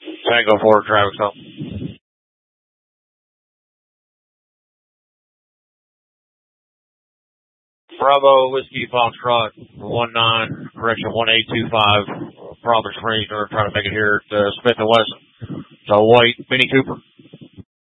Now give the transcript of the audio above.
Tango 4, Travis home. Bravo, Whiskey, Foxtrot, 19, correction, 1825, Providence Springs, or trying to make it here at Smith & Wesson. So, White, Benny Cooper.